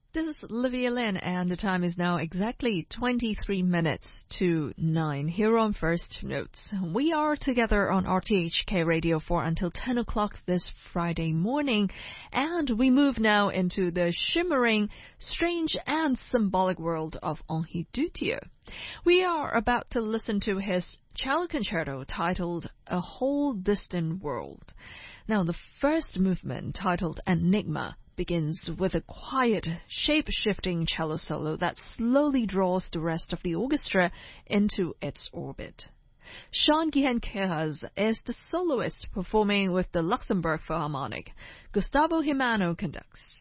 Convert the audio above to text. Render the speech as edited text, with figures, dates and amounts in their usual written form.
This is Olivia Lin, and the time is now exactly 23 minutes to 9 here on First Notes. We are together on RTHK Radio 4 until 10 o'clock this Friday morning, and we move now into the shimmering, strange, and symbolic world of Henri Dutilleux. We are about to listen to his cello concerto titled A Whole Distant World. Now, the first movement, titled Enigma, begins with a quiet, shape-shifting cello solo that slowly draws the rest of the orchestra into its orbit. Jean-Guihen Queyras is the soloist performing with the Luxembourg Philharmonic. Gustavo Jimeno conducts.